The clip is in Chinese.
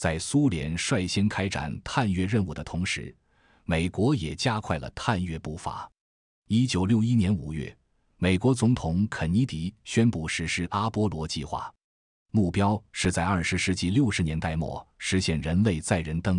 在苏联率先开展探月任务的同时，美国也加快了探月步伐。1961年5月，美国总统肯尼迪宣布实施阿波罗计划，目标是在20世纪60年代末实现人类载人登